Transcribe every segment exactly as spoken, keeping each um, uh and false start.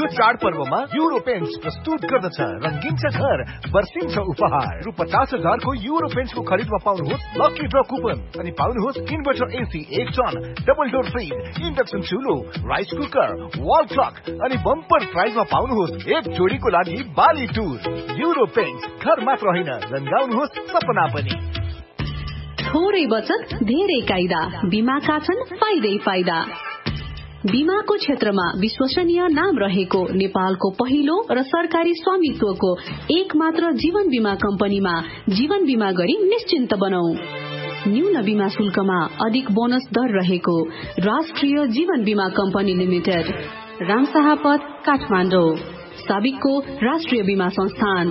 चाडपर्वमा euro paints प्रस्तुत गर्दछ रंगीन छ घर वर्षिन्छ उपहार। रु पचास हजारको युरो पेन्ट्सको खरिदमा पाउनुहोस् लकी ड्र कुपन अनि पाउनुहोस् इन्भर्टर एसी एक ton, double door fridge, induction चुलो, rice cooker, wall clock अनि बम्पर प्राइजमा पाउनुहोस् एक जोडीको लागि बाली टुर। युरो पेन्ट्स घर मात्र होइन, रंगाउनुहोस् सपना पनि। थोरै बचत धेरै कायदा, बीमाका छन् फाइदै फाइदा। बीमाको क्षेत्रमा विश्वसनीय नाम रहेको नेपालको पहिलो र सरकारी स्वामित्वको एक मात्र जीवन बीमा कम्पनीमा जीवन बीमा गरी निश्चिन्त बनाऊ। न्यून बीमा शुल्कमा अधिक बोनस दर रहेको राष्ट्रिय जीवन बीमा कम्पनी लिमिटेड, रामशाहपथ, काठमाडौँ। साबिकको राष्ट्रिय बीमा संस्थान।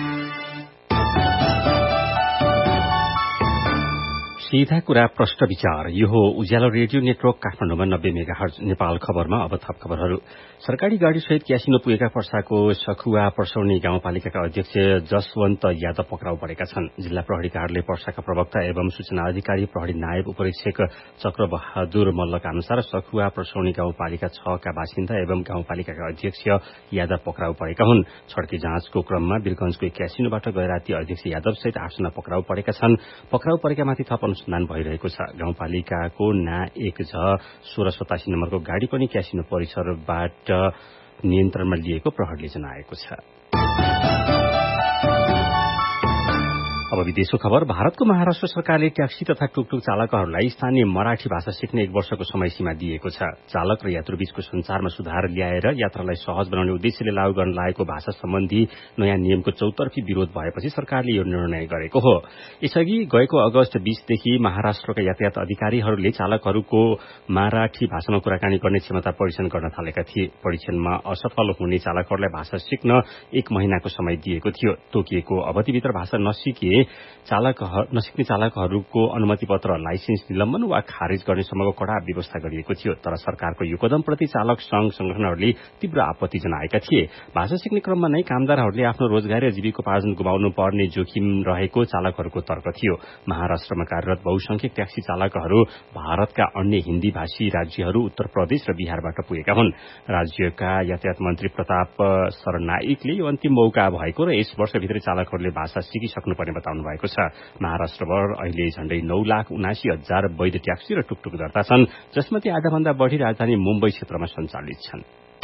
सीधा कुरा प्रश्न विचार। यो हो उज्यालो रेडियो नेटवर्क काठमाडौँमा नब्बे मेगाहर्ज। नेपाल खबरमा अब थप खबरहरू। सरकारी गाड़ी सहित क्यासिनो पुगेका पर्साको सखुवा पर्सौनी गाउँपालिकाका अध्यक्ष जसवन्त यादव पक्राउ परेका छन्। जिल्ला प्रहरी कार्यालय पर्साका प्रवक्ता एवं सूचना अधिकारी प्रहरी नायब उपरीक्षक चक्रबहादुर मल्लका अनुसार सखुवा पर्सौनी गाउँपालिका छ का बासिन्दा एवं गाउँपालिकाका अध्यक्ष यादव पक्राउ परेका हुन्। छड्के जाँचको क्रममा वीरगंजको एक क्यासिनोबाट गैराती अध्यक्ष यादव सहित आठजना पक्राउ परेका छन्। पक्राउ परेकामाथि थप अनुसन्धान भइरहेको छ। गाउँपालिकाको ना एक झ सोह्र सतासी नम्बरको गाड़ी पनि क्यासिनो परिसरबाट नियन्त्रणमा लिएको प्रहरीले जनाएको छ। अब विदेशको खबर। भारतको महाराष्ट्र सरकारले ट्याक्सी तथा टुकटुक चालकहरूलाई स्थानीय मराठी भाषा सिक्ने एक वर्षको समय सीमा दिएको छ। चालक र यात्रुबीचको संचारमा सुधार ल्याएर यात्रालाई सहज बनाउने उद्देश्यले लागू गर्न लागेको भाषा सम्बन्धी नयाँ नियमको चौतर्फी विरोध भएपछि सरकारले यो निर्णय गरेको हो। यसअघि गएको अगस्त बीसदेखि महाराष्ट्रका यातायात अधिकारीहरूले चालकहरूको मराठी भाषामा कुराकानी गर्ने क्षमता परीक्षण गर्न थालेका थिए। परीक्षणमा असफल हुने चालकहरूलाई भाषा सिक्न एक महिनाको समय दिएको थियो। तोकिएको अवधिभित्र भाषा नसिकिए चालक नसिक्ने चालकहरूको अनुमति पत्र, लाइसेन्स निलम्बन वा खारेज गर्ने सम्मको कड़ा व्यवस्था गरिएको थियो। तर सरकारको यो कदमप्रति चालक संघ संगठनहरूले तीव्र आपत्ति जनाएका थिए। भाषा सिक्ने क्रममा नै कामदारहरूले आफ्नो रोजगारी र जीविकोपार्जन गुमाउनु पर्ने जोखिम रहेको चालकहरूको तर्क थियो। महाराष्ट्रमा कार्यरत बहुसंख्यक ट्याक्सी चालकहरू भारतका अन्य हिन्दी भाषी राज्यहरू उत्तर प्रदेश र बिहारबाट पुगेका हुन्। राज्यका यातायात मन्त्री प्रताप सरनाइकले यो अन्तिम मौका भएको र यस वर्षभित्रै चालकहरूले भाषा सिकिसक्नुपर्ने बताउनु भएको छ। महाराष्ट्रभर अहिले झण्डै नौ लाख उनासी हजार वैध ट्याक्सी र टुकटुक दर्ता छन्, जसमध्ये आधाभन्दा बढ़ी राजधानी मुम्बई क्षेत्रमा सञ्चालित छन्।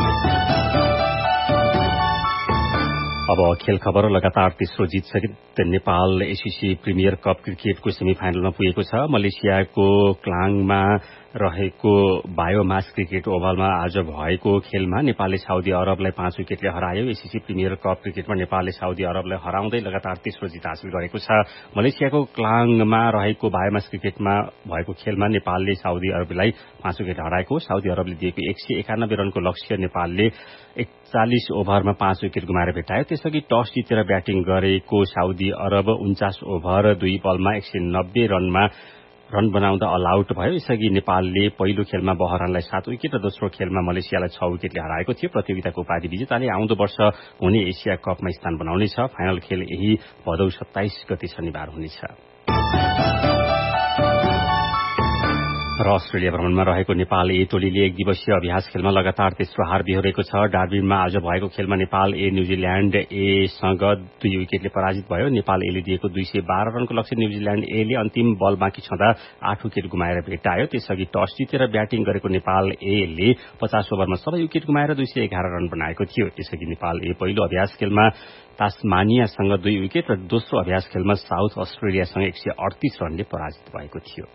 अब खेल खबर। लगातार तेस्रो जितसहित नेपाल एसीसी प्रिमियर कप क्रिकेटको सेमी फाइनलमा पुगेको छ। मलेसियाको क्लाङमा रहेको बायोमास क्रिकेट ओभलमा आज भएको खेलमा नेपालले साउदी अरबलाई पाँच विकेटले हरायो। एसीसी प्रिमियर कप क्रिकेटमा नेपालले साउदी अरबलाई हराउँदै लगातार तेस्रो जित हासिल गरेको छ। मलेसियाको क्लाङमा रहेको बायोमास क्रिकेटमा भएको खेलमा नेपालले साउदी अरबलाई पाँच विकेट हराएको। साउदी अरबले दिएको एक सय एकानब्बे रनको लक्ष्य नेपालले एकचालिस ओभरमा पाँच विकेट गुमाएर भेटायो। त्यसअघि टस जितेर ब्याटिङ गरेको साउदी अरब उन्चास ओभर दुई बलमा एक सय नब्बे रनमा रन बनाउँदा अल आउट भयो। यसअघि नेपालले पहिलो खेलमा बहरानलाई सात विकेट र दोस्रो खेलमा मलेसियालाई छ विकेटले हराएको थियो। प्रतियोगिताको उपाधि विजेताले आउँदो वर्ष हुने एसिया कपमा स्थान बनाउनेछ। फाइनल खेल यही भदौ सत्ताइस गते शनिबार हुनेछ। र अस्ट्रेलिया भ्रमणमा रहेको नेपाल ए टोलीले एक दिवसीय अभ्यास खेलमा लगातार तेस्रो हार बिहोरेको छ। डार्बिनमा आज भएको खेलमा नेपाल ए न्यूजील्याण्ड एसँग दुई विकेटले पराजित भयो। नेपाल एले दिएको दुई सय बाह्र रनको लक्ष्य न्यूजील्याण्ड एले अन्तिम बल बाँकी छँदा आठ विकेट गुमाएर भेटायो। त्यसअघि टस जितेर ब्याटिङ गरेको नेपाल एले पचास ओभरमा सबै विकेट गुमाएर दुई सय एघार रन बनाएको थियो। त्यसअघि नेपाल ए पहिलो अभ्यास खेलमा तास्मानियासँग दुई विकेट र दोस्रो अभ्यास खेलमा साउथ अस्ट्रेलियासँग एक सय अडतीस रनले पराजित भएको थियो।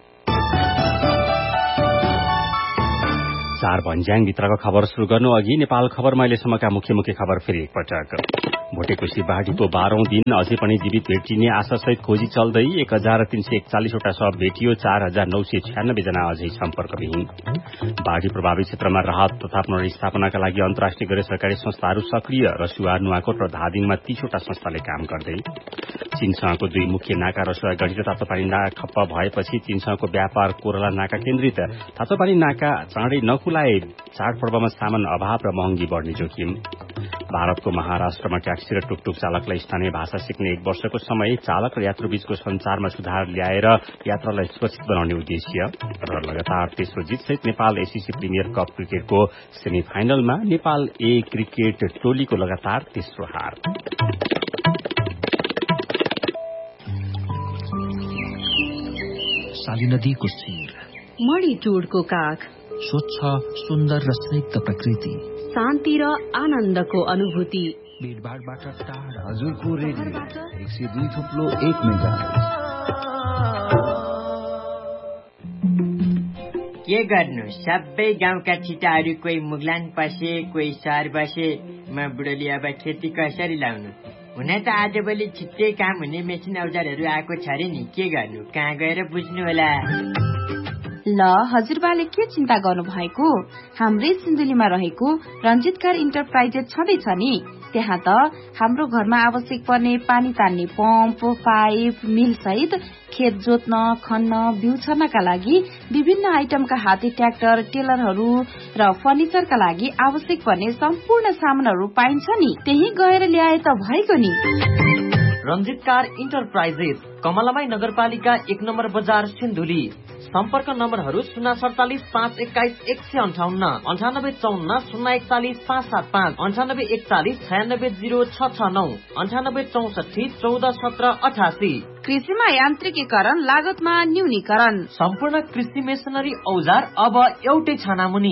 चार भन्ज्याङ भित्रको खबर शुरू गर्नु अघि नेपाल खबरमा अहिलेसम्मका मुख्य मुख्य खबर फेरि एकपटक। भोटेकोशी बाढीको बाह्रौं दिन अझै पनि जीवित भेटिने आशासहित खोजी चल्दै एक हजार तीन सय एकचालिसवटा शव भेटियो। चार हजार नौ सय छ्यानब्बे जना अझै सम्पर्कविहीन। बाढ़ी प्रभावित क्षेत्रमा राहत तथा पुनर्स्थापनाका लागि अन्तर्राष्ट्रिय गैर सरकारी संस्थाहरू सक्रिय। रसुवा, नुवाकोट र धादिङमा तीसवटा संस्थाले काम गर्दै। चीनसँगको दुई मुख्य नाका रसुवा गढी र तातोपानी नाका ठप्प भएपछि चीनसँगको व्यापार कोरला नाका केन्द्रित। तातोपानी नाका चाँडै नखुलाए चाडपर्वमा सामान अभाव र महँगी बढ्ने जोखिम। भारतको महाराष्ट्रमा ट्याक्सी र टुकटुक चालकलाई स्थानीय भाषा सिक्ने एक वर्षको समय चालक र यात्रुबीचको संचारमा सुधार ल्याएर यात्रालाई सुरक्षित बनाउने उद्देश्य र लगातार तेस्रो जितसहित नेपाल एसीसी प्रिमियर कप क्रिकेटको सेमी फाइनलमा नेपाल ए क्रिकेट टोलीको लगातार तेस्रो हार। साली नदीको शिर, मणिटुडको काख, स्वच्छ सुन्दर र स्निग्ध प्रकृति, शान्ति र आनन्दको अनुभूति, भीडभाडबाट टाढा हजुरको रेडियो एक सय दुई थुप्लो एक मेगा। के गर्नु, सबै गाउँका छिटाहरू कोही मुगलान पसे, कोही सहर बसे। म बुढोली अब खेती कसरी लाउनु? हुन त आजभोलि छिट्टै काम हुने मेसिन औजारहरू आएको छ रे नि, के गर्नु, कहाँ गएर बुझ्नु होला। ल हजुरबाले के चिन्ता गर्नु भएको, हाम्रै सिन्धुलीमा रहेको रञ्जितकार इन्टरप्राइजेस छँदैछ नि। त्यहाँ त हाम्रो घरमा आवश्यक पर्ने पानी तान्ने पम्प, पाइप, मिल सहित खेत जोत्न, खन्न, बिउ छर्नका लागि विभिन्न आइटमका हाते ट्र्याक्टर, टेलरहरू र फर्निचरका लागि आवश्यक पर्ने सम्पूर्ण सामानहरू पाइन्छ नि। त्यही गएर ल्याए त भएको नि। रञ्जितकार इन्टरप्राइजेस, कमलामाई नगरपालिका एक नम्बर बजार सिन्धुली। सम्पर्क नम्बरहरू शून्य सडचालिस पाँच एक्काइस एक सय अन्ठाउन्न, अन्ठानब्बे चौन्न शून्य एकचालिस पाँच सात पाँच, अन्ठानब्बे एकचालिस छयानब्बे जिरो छ छ नौ, अन्ठानब्बे चौसठी चौध सत्र अठासी। कृषिमा यान्त्रिकीकरण, लागतमा न्यूनीकरण, सम्पूर्ण कृषि मेसिनरी औजार अब एउटै छानामुनि।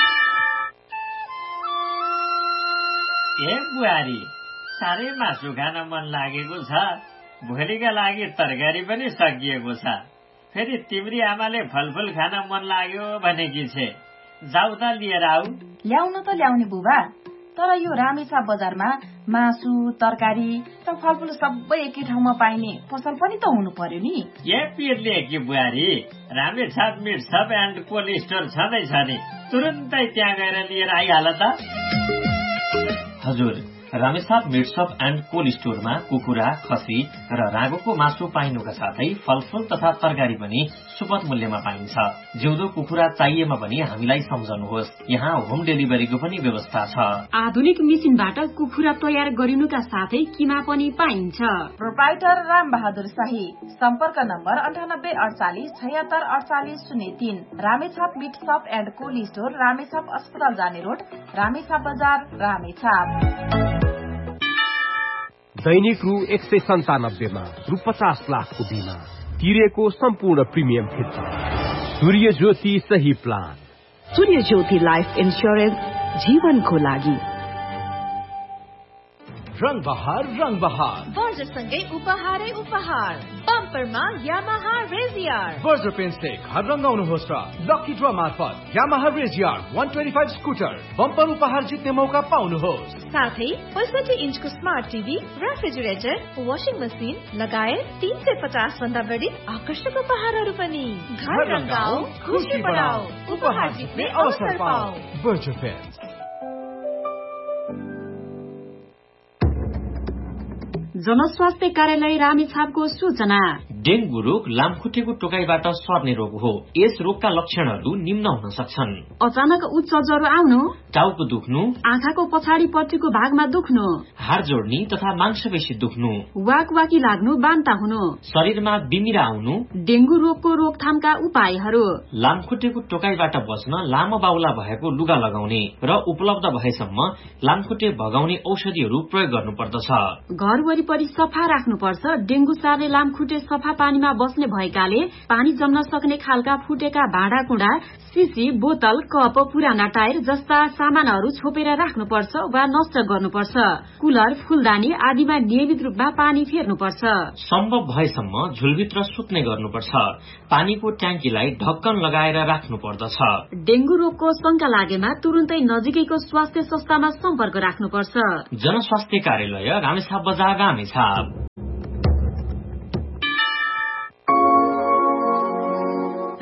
ए बुहारी, साह्रै मासु खान मन लागेको छ। भोलिका लागि तरकारी पनि सकिएको छ। फेरि तिम्री आमाले फलफुल खान मन लाग्यो भनेकी छे, जाऊ त लिएर आऊ। ल्याउन त ल्याउने बुबा, तर यो रामेछाप बजारमा मासु, तरकारी र फलफुल सबै एकै ठाउँमा पाइने पसल पनि त हुनु पर्यो नि। ए पिरले कि बुहारी, Ramechhap meet shop and cold store छँदैछ नि, तुरुन्तै त्यहाँ गएर लिएर आइहाल त। हजुर, Ramechhap meet shop and cold स्टोरमा कुखुरा, खसी र रागोको मासु पाइनुका साथै फलफुल तथा तरकारी पनि सुपथ मूल्यमा पाइन्छ। जिउँदो कुखुरा चाहिएमा पनि हामीलाई सम्झनुहोस्, यहाँ होम डेलिभरीको पनि व्यवस्था छ। आधुनिक मेसिनबाट कुखुरा तयार गरिनुका साथै किमा पनि पाइन्छ। प्रोप्राइटर राम बहादुर शाही, सम्पर्क नम्बर अन्ठानब्बे अडचालिस छयत्तर अडचालिस शून्य तीन। Ramechhap meet shop and cold store, Ramechhap अस्पताल जाने रोड, रामेछाप बजार, रामेछाप। दैनिक रु एक सय सन्तानब्बेमा रु पचास लाखको बिमा तिरेको सम्पूर्ण प्रिमियम फिर्ता। सूर्य ज्योति सही प्लान। सूर्य ज्योति लाइफ इन्स्योरेन्स, जीवनको लागि। रंग बहार रंग बहार वर्जसँगै उपहारै उपहार। बम्परमा यामाहा रेजियर। वर्ज पेन्सले घर रंगाउनुहोस् र लकी ड्र मार्फत यामाहा रेजियर एक सय पच्चीस स्कुटर बम्पर उपहार जित्ने मौका पाउनुहोस्। साथै पैंसठी इन्चको smart TV, refrigerator, washing machine लगायत तीन सय पचास भन्दा बढी आकर्षक उपहारहरू पनि। घर रंगाऊ, खुशी बढाऊ, उपहार जित्ने अवसर पाऊ। वर्ज पेन्स। जनस्वास्थ्य कार्यालय रामेछापको सूचना। डेंगू रोग लामखुट्टेको टोकाइबाट सर्ने रोग हो। यस रोगका लक्षणहरू निम्न हुन सक्छन्: अचानक उच्च ज्वरो आउनु, टाउको दुख्नु, आँखाको पछाडि पट्टिको भागमा दुख्नु, हाड जोड्नी तथा मांसपेशी दुख्नु, वाकवाकी लाग्नु, बान्ता हुनु, शरीरमा बिमिरा आउनु। डेंगू रोगको रोकथामका उपायहरू: लामखुट्टेको टोकाइबाट बच्न लामो बाहुला भएको लुगा लगाउने र उपलब्ध भएसम्म लामखुट्टे भगाउने औषधिहरू प्रयोग गर्नुपर्दछ। घर वरिपरि सफा राख्नुपर्छ। डेंगू सार्ने लामखुट्टे सफा पानीमा बस्ने भएकाले पानी जम्न सक्ने खालका फुटेका भाँडाकुँडा, सिसी, बोतल, कप, पुराना टायर जस्ता सामानहरू छोपेर राख्नुपर्छ वा नष्ट गर्नुपर्छ। कुलर, फूलदानी आदिमा नियमित रूपमा पानी फेर्नुपर्छ। सम्भव भएसम्म झुलभित्र सुत्ने गर्नुपर्छ। पानीको ट्याङ्कीलाई ढक्कन लगाएर राख्नु पर्दछ। डेंगू रोगको शंका लागेमा तुरुन्तै नजिकैको स्वास्थ्य संस्थामा सम्पर्क राख्नुपर्छ। जनस्वास्थ्य कार्यालय रामेछाप बजार, रामेछाप।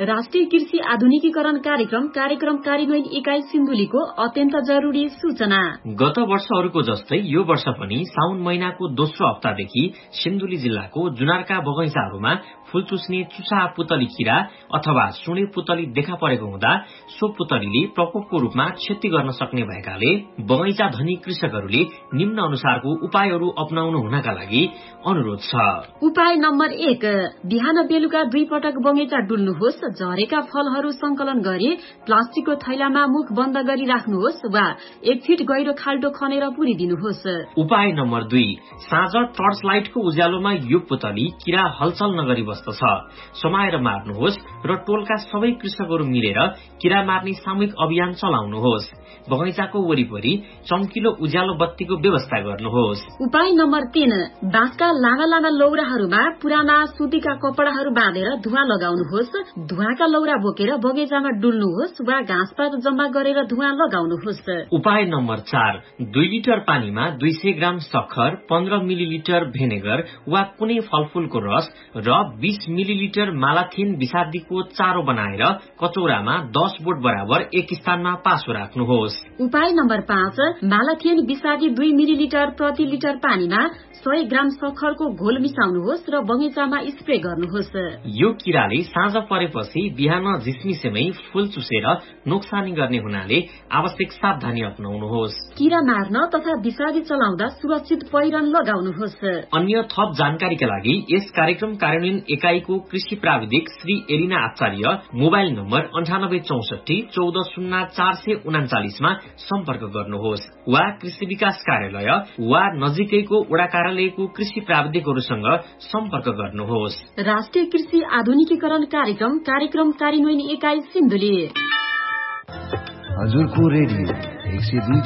राष्ट्रिय कृषि आधुनिकीकरण कार्यक्रम कार्यक्रम कार्यान्वयन इकाई सिन्धुलीको अत्यन्त जरुरी सूचना। गत वर्षहरूको जस्तै यो वर्ष पनि साउन महिनाको दोस्रो हप्तादेखि सिन्धुली जिल्लाको जुनारका बगैँचाहरूमा फूल चुस्ने चुसा पुतली किरा अथवा सुणे पुतली देखा परेको हुँदा सो पुतलीले प्रकोपको रूपमा क्षति गर्न सक्ने भएकाले बगैँचा धनी कृषकहरूले निम्न अनुसारको उपायहरू अपनाउनु हुनका लागि अनुरोध छ। उपाय नम्बर एक, बिहान बेलुका दुई पटक बगैँचा डुल्नुहोस्। झरेका फलहरू संकलन गरी प्लास्टिकको थैलामा मुख बन्द गरी राख्नुहोस् वा एक फिट गहिरो खाल्टो खनेर पुरिदिनुहोस्। उपाय नम्बर दुई, साँझ टर्च लाइटको उज्यालोमा यो पुतली किरा हलचल नगरी बस्दछ समाएर मार्नुहोस् र टोलका सबै कृषकहरू मिलेर किरा मार्ने सामूहिक अभियान चलाउनुहोस्। बगैँचाको वरिपरि चम्किलो उज्यालो बत्तीको व्यवस्था गर्नुहोस्। उपाय नम्बर तीन, बाँसका लामा लामा लौराहरूमा पुराना सुतीका कपडाहरू बाँधेर धुवा लगाउनुहोस्। धुवाका लौरा बोकेर बगैँचामा डुल्नुहोस् वा घाँसपात जम्मा गरेर धुवा लगाउनुहोस्। उपाय नम्बर चार, दुई लिटर पानीमा दुई सय ग्राम सक्खर, पन्ध्र मिलिलिटर भेनेगर वा कुनै फलफूलको रस र बीस मिलिलिटर मालाथिन विषादीको चारो बनाएर कचौरामा दस बोट बराबर एक स्थानमा पासो राख्नुहोस्। उपाय नम्बर पाँच, मालाथिन विषादी दुई मिलिलिटर प्रति लिटर पानीमा सय ग्राम सक्खरको घोल मिसाउनुहोस् र बगैँचामा स्प्रे गर्नुहोस्। यो किराले साँझ परेपछि बिहान झिसमिसेमै फूल चुसेर नोक्सानी गर्ने हुनाले आवश्यक सावधानी अपनाउनुहोस्। किरा मार्न तथा विषादी चलाउँदा सुरक्षित पहिरन लगाउनुहोस्। अन्य थप जानकारीका लागि यस कार्यक्रम कार्यान्वयन एकाईको कृषि प्राविधिक श्री एलिना आचार्य मोबाइल नम्बर अन्ठानब्बे चौसठी चौध शून्य चार सय उनाचालिसमा सम्पर्क गर्नुहोस् वा कृषि विकास कार्यालय वा नजिकैको वडा कार्यालयको कृषि प्राविधिकहरूसँग सम्पर्क गर्नुहोस्। राष्ट्रिय कृषि आधुनिकीकरण कार्यक्रम कार्यक्रम कार्यान्वयन इकाई सिन्धुली। हजुरको रेडियो एक सय दुई